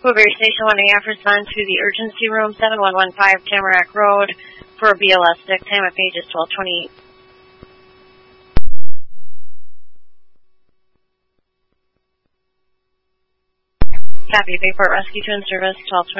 Woodbury Station 1A offers on to the urgency room, 7115 Tamarack Road, for a BLS stick. Time of page is 12:28. Copy, Bayport Rescue 2 in service, 12:20.